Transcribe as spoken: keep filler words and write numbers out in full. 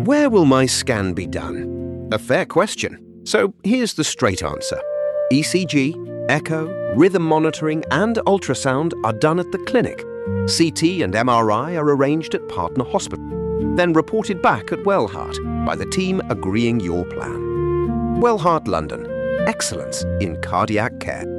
Where will my scan be done? A fair question. So here's the straight answer. E C G, echo, rhythm monitoring and ultrasound are done at the clinic. C T and M R I are arranged at partner hospital, then reported back at Wellheart by the team agreeing your plan. Wellheart London. Excellence in cardiac care.